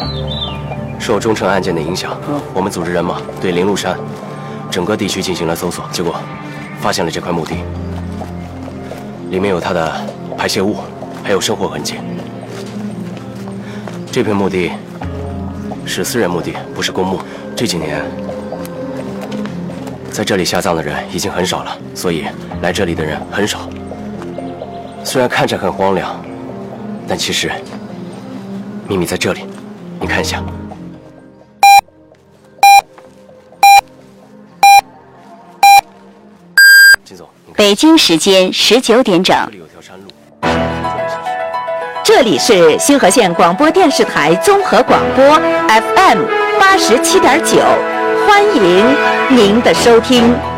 受中城案件的影响，我们组织人马对灵鹿山整个地区进行了搜索，结果发现了这块墓地，里面有他的排泄物，还有生活痕迹。这片墓地是私人墓地，不是公墓。这几年在这里下葬的人已经很少了，所以来这里的人很少。虽然看着很荒凉，但其实秘密在这里，你看一下。金总， 北京时间19点整。 这里有条山路。 这里是星河县广播电视台综合广播 FM87.9，欢迎您的收听。